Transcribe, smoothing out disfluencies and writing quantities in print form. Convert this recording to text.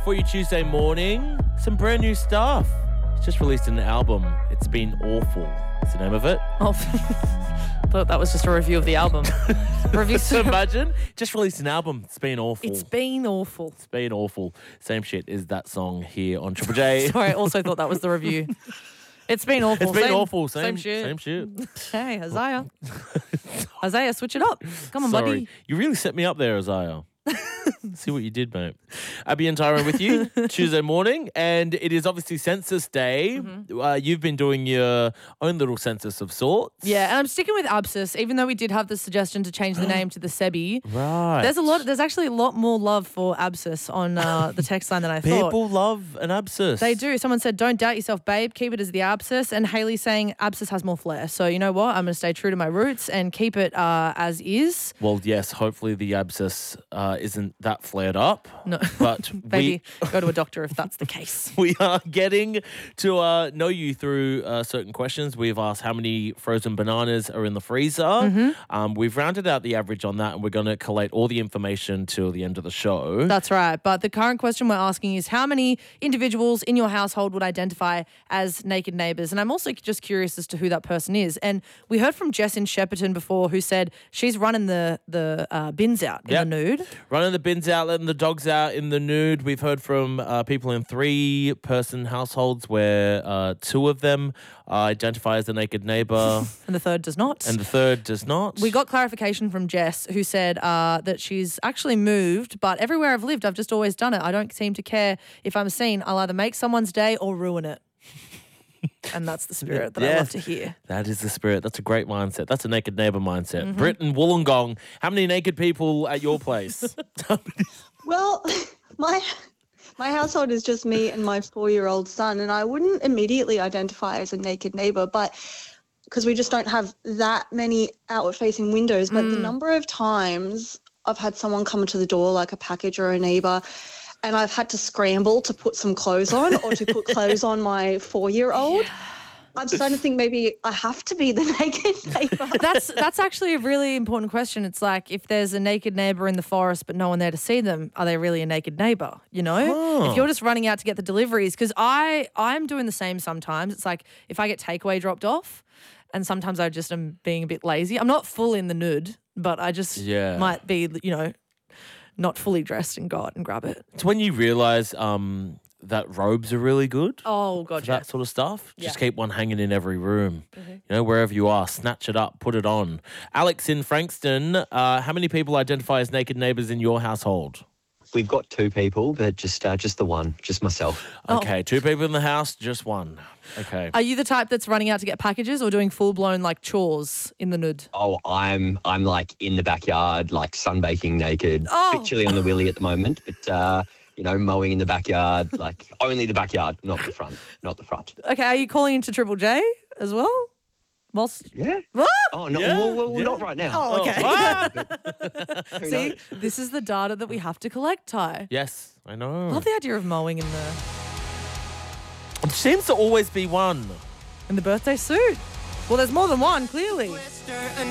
for you Tuesday morning. Some brand new stuff. He's just released an album. It's Been Awful. What's the name of it? Oh, thought that was just a review of the album. So imagine, just released an album. It's been awful. It's been awful. It's been awful. Same shit as that song here on Triple J. Sorry, I also thought that was the review. It's been awful. It's been awful. Same shit. Same shit. Hey, Isaiah. Isaiah, switch it up. Come on, Sorry. buddy. You really set me up there, Isaiah. See what you did, mate. Abby and Tyrone with you Tuesday morning, and it is obviously Census Day. You've been doing your own little census of sorts. Yeah, and I'm sticking with Abscess, even though we did have the suggestion to change the name to the Sebi. Right. There's actually a lot more love for Abscess on the text line than I thought. People love an abscess. They do. Someone said, don't doubt yourself, babe. Keep it as the Abscess. And Haley's saying Abscess has more flair. So you know what? I'm going to stay true to my roots and keep it as is. Well, yes, hopefully the abscess isn't that flared up. No. But Maybe go to a doctor if that's the case. we are getting to know you through certain questions. We've asked how many frozen bananas are in the freezer. We've rounded out the average on that, and we're going to collate all the information till the end of the show. That's right. But the current question we're asking is how many individuals in your household would identify as naked neighbours? And I'm also just curious as to who that person is. And we heard from Jess in Shepparton before who said she's running the bins out in the nude. Running the bins out, letting the dogs out in the nude. We've heard from people in 3-person households where 2 of them identify as a naked neighbour. And the third does not. And the third does not. We got clarification from Jess who said that she's actually moved, but everywhere I've lived, I've just always done it. I don't seem to care if I'm seen. I'll either make someone's day or ruin it. And that's the spirit that I love to hear. That is the spirit. That's a great mindset. That's a naked neighbour mindset. Britt and Wollongong, how many naked people at your place? Well, my household is just me and my 4-year-old son, and I wouldn't immediately identify as a naked neighbour, but because we just don't have that many outward-facing windows. But the number of times I've had someone come to the door, like a package or a neighbour, and I've had to scramble to put some clothes on or to put clothes on my 4-year-old. Yeah. I'm starting to think maybe I have to be the naked neighbour. That's actually a really important question. It's like if there's a naked neighbour in the forest but no one there to see them, are they really a naked neighbour, you know? If you're just running out to get the deliveries, because I'm doing the same sometimes. It's like if I get takeaway dropped off and sometimes I just am being a bit lazy. I'm not full in the nude, but I just might be, you know, not fully dressed and go out and grab it. It's when you realise that robes are really good. Oh, God, that sort of stuff. Just keep one hanging in every room. You know, wherever you are, snatch it up, put it on. Alex in Frankston, how many people identify as naked neighbours in your household? We've got 2 people, but just the one, just myself. Okay, 2 people in the house, just one. Okay. Are you the type that's running out to get packages or doing full-blown, like, chores in the nude? Oh, I'm like in the backyard, like sunbaking naked. Oh. Bit chilly on the willy at the moment, but you know, mowing in the backyard, like only the backyard, not the front, not the front. Okay, are you calling into Triple J as well? Yeah. What? Oh, no, well, not right now. Oh, okay. Who See, knows? this is the data that we have to collect, Ty. Yes, I know. Love the idea of mowing in It seems to always be one. the birthday suit. Well, there's more than one, clearly.